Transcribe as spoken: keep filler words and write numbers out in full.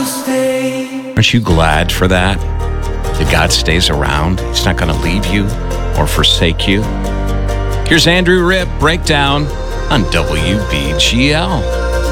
stay. Aren't you glad for that? That God stays around. He's not going to leave you or forsake you. Here's Andrew Ripp, Breakdown on W B G L.